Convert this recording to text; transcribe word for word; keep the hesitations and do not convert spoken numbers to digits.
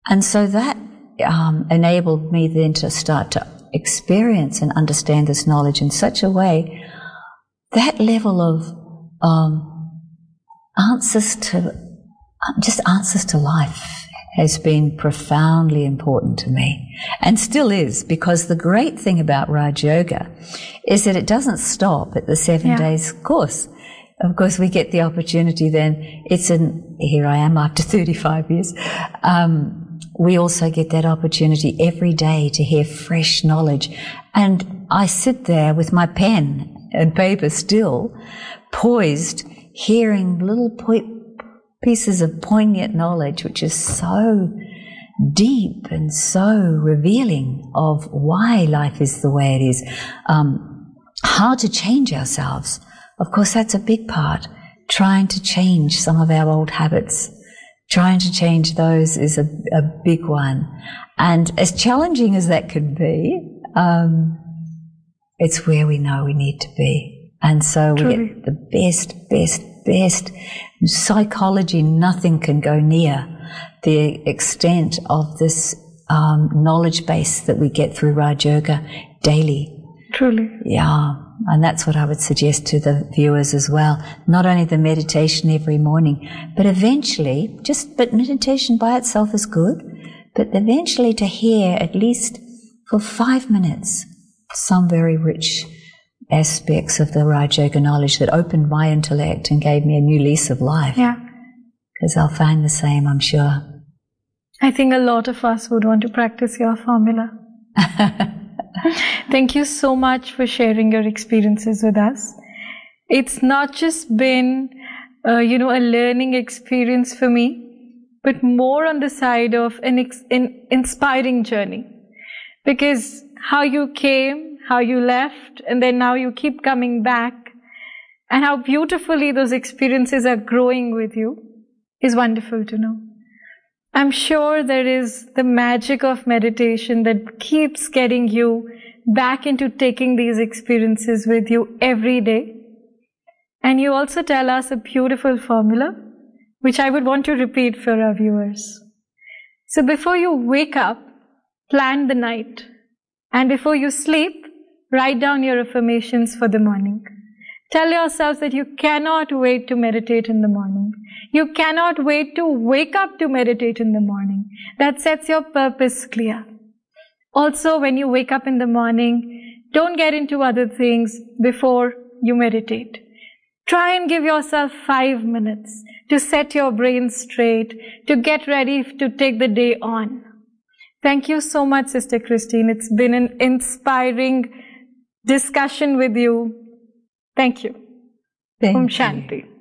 And so that um, enabled me then to start to experience and understand this knowledge in such a way, that level of um, answers to, just answers to life has been profoundly important to me, and still is, because the great thing about Raj Yoga is that it doesn't stop at the seven yeah. days course. Of course, we get the opportunity then, it's an, here I am after thirty-five years, um, we also get that opportunity every day to hear fresh knowledge. And I sit there with my pen and paper still, poised, hearing little po- pieces of poignant knowledge, which is so deep and so revealing of why life is the way it is, um, how to change ourselves. Of course, that's a big part. Trying to change some of our old habits, trying to change those is a, a big one. And as challenging as that could be, um, it's where we know we need to be. And so we Truly. get the best, best, best psychology. Nothing can go near the extent of this um, knowledge base that we get through Raj Yoga daily. Truly. Yeah. And that's what I would suggest to the viewers as well. Not only the meditation every morning, but eventually, just, but meditation by itself is good, but eventually to hear at least for five minutes some very rich aspects of the Raj Yoga knowledge that opened my intellect and gave me a new lease of life. Yeah. Because I'll find the same, I'm sure. I think a lot of us would want to practice your formula. Thank you so much for sharing your experiences with us. It's not just been, uh, you know, a learning experience for me, but more on the side of an, ex- an inspiring journey. Because how you came, how you left, and then now you keep coming back, and how beautifully those experiences are growing with you is wonderful to know. I'm sure there is the magic of meditation that keeps getting you back into taking these experiences with you every day. And you also tell us a beautiful formula, which I would want to repeat for our viewers. So before you wake up, plan the night. And before you sleep, write down your affirmations for the morning. Tell yourselves that you cannot wait to meditate in the morning. You cannot wait to wake up to meditate in the morning. That sets your purpose clear. Also, when you wake up in the morning, don't get into other things before you meditate. Try and give yourself five minutes to set your brain straight, to get ready to take the day on. Thank you so much, Sister Christine. It's been an inspiring discussion with you. Thank you. Thank Om you. Shanti.